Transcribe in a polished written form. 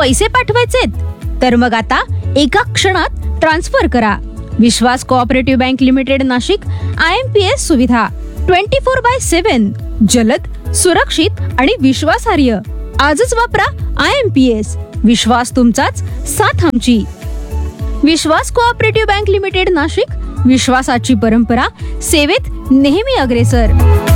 पैसे पाठवायचेत तर मग आता एका क्षणात ट्रान्सफर करा. विश्वास cooperative bank limited Nashik. IMPS सुविधा 24/7. जलद, सुरक्षित आणि विश्वासार्ह. आजच वापरा IMPS. विश्वास तुमचाच, साथ आमची. विश्वास कोऑपरेटिव्ह बँक लिमिटेड नाशिक. विश्वासाची परंपरा, सेवेत नेहमी अग्रेसर.